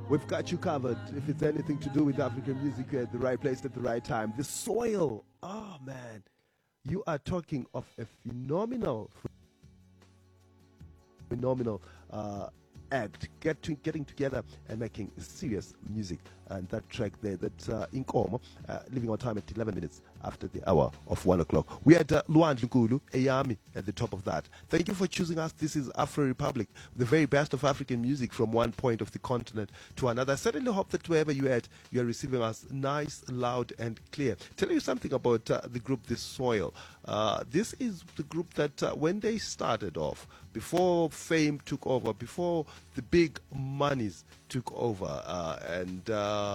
We've got you covered. If it's anything to do with African music, you're at the right place at the right time. The Soil. Oh, man. You are talking of a phenomenal act, getting together and making serious music. And that track there, that's Inkomo, leaving on time at 11 minutes after the hour of 1 o'clock. We had Luan Lukulu, Ayami, at the top of that. Thank you for choosing us. This is Afro Republic, the very best of African music from one point of the continent to another. I certainly hope that wherever you're at, you're receiving us nice, loud, and clear. Tell you something about the group The Soil. This is the group that when they started off, before fame took over, before the big monies took over, and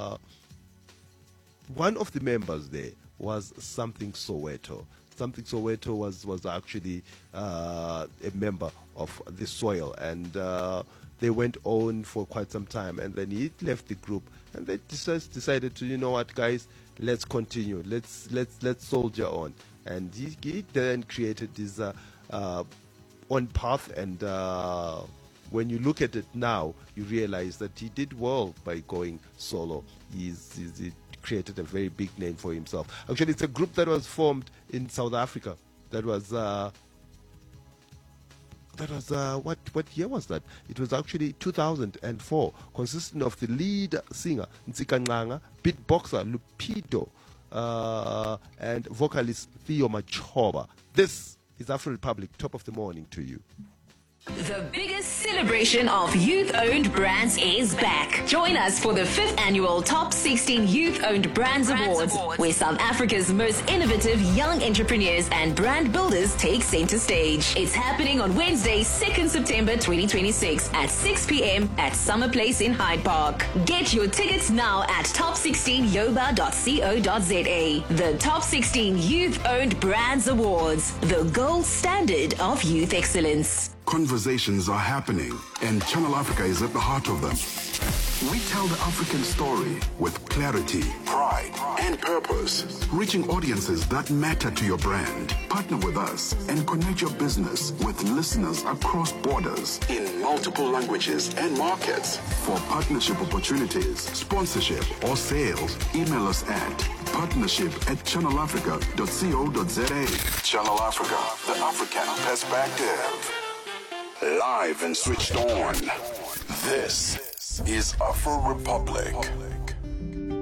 one of the members there was Something Soweto. Something Soweto was actually a member of The Soil, and they went on for quite some time, and then he left the group, and they decided to, you know what, guys, let's continue, let's soldier on, and he then created this own path, and when you look at it now, you realize that he did well by going solo. He created a very big name for himself. Actually, it's a group that was formed in South Africa. That was what year was that? It was actually 2004, consisting of the lead singer Ntsika Nganga, beatboxer Lupido, and vocalist Theo Machoba. This is Afro Republic, top of the morning to you. The biggest celebration of youth-owned brands is back. Join us for the 5th annual Top 16 Youth-Owned Brands Awards, where South Africa's most innovative young entrepreneurs and brand builders take center stage. It's happening on Wednesday, 2nd September 2026 at 6 p.m. at Summer Place in Hyde Park. Get your tickets now at top16yoba.co.za. The Top 16 Youth-Owned Brands Awards, the gold standard of youth excellence. Conversations are happening, and Channel Africa is at the heart of them. We tell the African story with clarity, pride, and purpose, reaching audiences that matter to your brand. Partner with us and connect your business with listeners across borders in multiple languages and markets. For partnership opportunities, sponsorship, or sales, email us at partnership@channelafrica.co.za. Channel Africa, the African perspective. Live and switched on. This is Afro Republic.